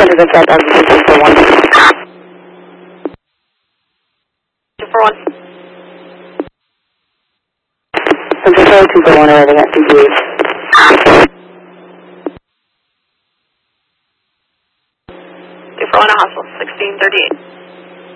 Center to South Oxford 241. 241. Center 241 arriving at DGH. 241 Hospital 1638.